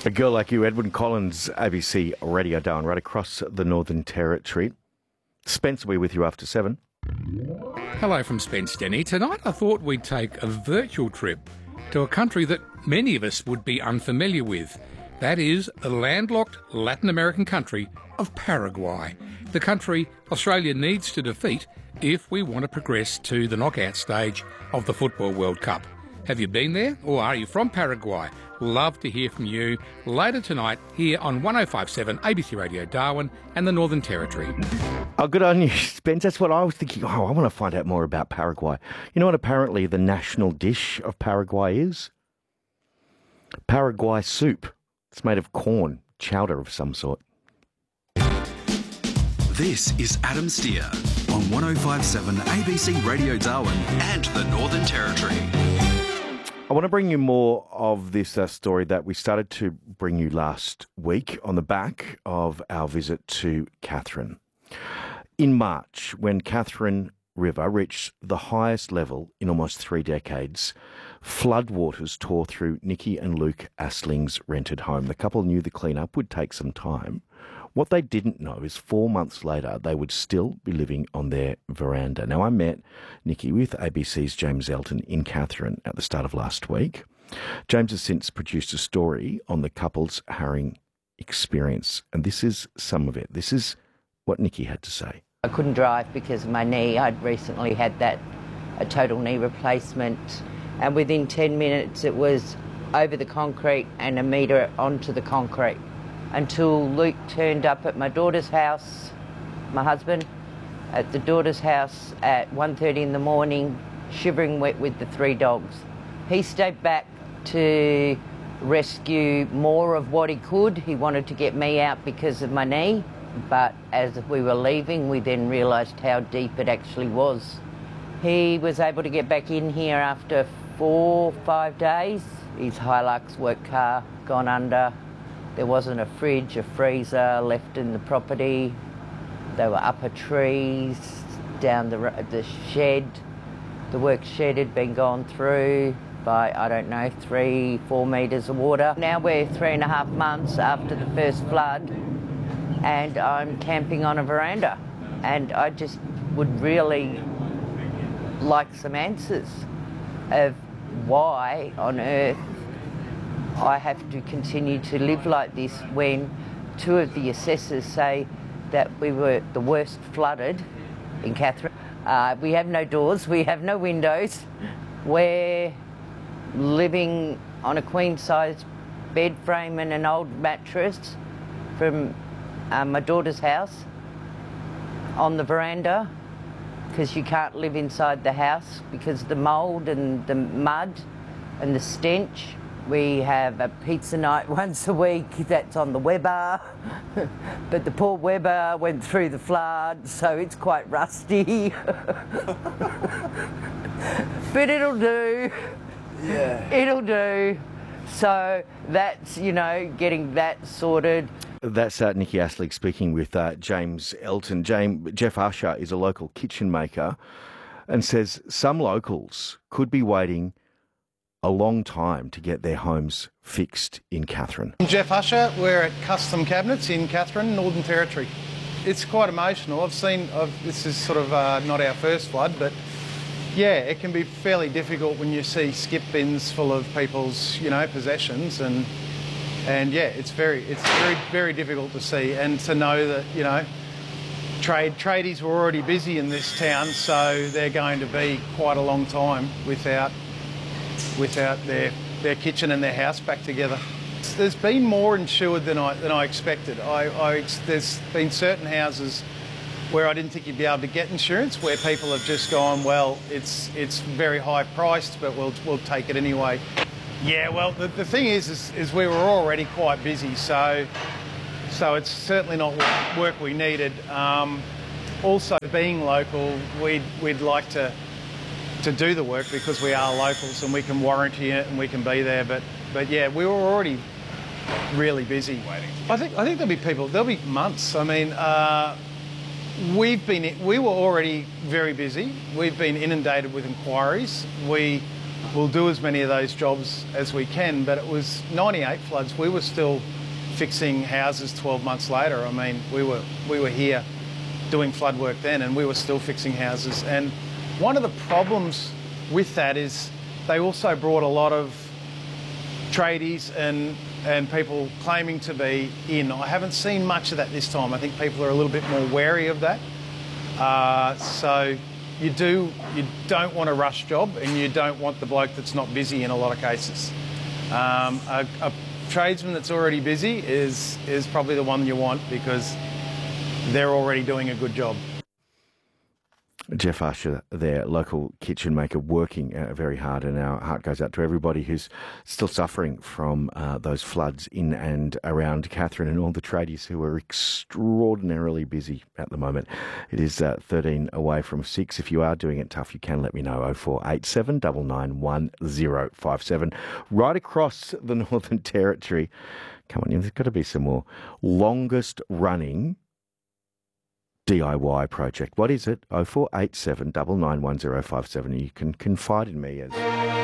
A girl like you, Edwin Collins, ABC Radio Darwin, right across the Northern Territory. Spence will be with you after 7. Hello from Spence Denny. Tonight I thought we'd take a virtual trip to a country that many of us would be unfamiliar with. That is the landlocked Latin American country of Paraguay. The country Australia needs to defeat if we want to progress to the knockout stage of the Football World Cup. Have you been there, or are you from Paraguay? Love to hear from you later tonight here on 105.7 ABC Radio Darwin and the Northern Territory. Oh, good on you, Spence. That's what I was thinking. Oh, I want to find out more about Paraguay. You know what apparently the national dish of Paraguay is? Paraguay soup. It's made of corn, chowder of some sort. This is Adam Steer on 105.7 ABC Radio Darwin and the Northern Territory. I want to bring you more of this story that we started to bring you last week on the back of our visit to Katherine. In March, when Katherine River reached the highest level in almost 3 decades, floodwaters tore through Nikki and Luke Astling's rented home. The couple knew the clean-up would take some time. What they didn't know is 4 months later, they would still be living on their veranda. Now, I met Nikki with ABC's James Elton in Katherine at the start of last week. James has since produced a story on the couple's harrowing experience, and this is some of it. This is what Nikki had to say. I couldn't drive because of my knee. I'd recently had a total knee replacement, and within 10 minutes it was over the concrete and a metre onto the concrete, until Luke turned up at my daughter's house, my husband, at the daughter's house at 1:30 in the morning, shivering wet with the 3 dogs. He stayed back to rescue more of what he could. He wanted to get me out because of my knee, but as we were leaving, we then realised how deep it actually was. He was able to get back in here after 4 or 5 days. His Hilux work car gone under. There wasn't a fridge, a freezer left in the property. There were upper trees down the shed. The work shed had been gone through by, 3-4 metres of water. Now we're 3.5 months after the first flood, and I'm camping on a veranda. And I just would really like some answers of why on earth I have to continue to live like this when 2 of the assessors say that we were the worst flooded in Katherine. We have no doors, we have no windows. We're living on a queen-size bed frame and an old mattress from my daughter's house on the veranda, because you can't live inside the house because of the mould and the mud and the stench. We have a pizza night once a week that's on the Weber, but the poor Weber went through the flood, so it's quite rusty. But it'll do. Yeah. It'll do. So that's, getting that sorted. That's Nikki Astling speaking with James Elton. Jeff Usher is a local kitchen maker and says some locals could be waiting a long time to get their homes fixed in Katherine. I'm Jeff Usher. We're at Custom Cabinets in Katherine, Northern Territory. It's quite emotional. This is sort of not our first flood, but yeah, it can be fairly difficult when you see skip bins full of people's, possessions, and yeah, it's very, very difficult to see, and to know that, tradies were already busy in this town, so they're going to be quite a long time without their kitchen and their house back together. There's been more insured than I expected. There's been certain houses where I didn't think you'd be able to get insurance, where people have just gone, well, it's very high priced, but we'll take it anyway. Yeah, well, the thing is we were already quite busy, so it's certainly not work we needed. Also, being local, we'd like to do the work because we are locals and we can warranty it and we can be there. But yeah, we were already really busy. I think there'll be months. I mean, we were already very busy. We've been inundated with inquiries. We we'll do as many of those jobs as we can. But it was 98 floods. We were still fixing houses 12 months later. I mean, we were here doing flood work then, and we were still fixing houses. And one of the problems with that is they also brought a lot of tradies and people claiming to be in. I haven't seen much of that this time. I think people are a little bit more wary of that. So you don't want a rush job, and you don't want the bloke that's not busy in a lot of cases. A tradesman that's already busy is probably the one you want, because they're already doing a good job. Jeff Usher, their local kitchen maker, working very hard, and our heart goes out to everybody who's still suffering from those floods in and around Katherine, and all the tradies who are extraordinarily busy at the moment. It is 13 away from 6. If you are doing it tough, you can let me know. 0487 991 1057. Right across the Northern Territory. Come on, there's got to be some more. Longest running DIY project. What is it? 0487 991 1057. You can confide in me as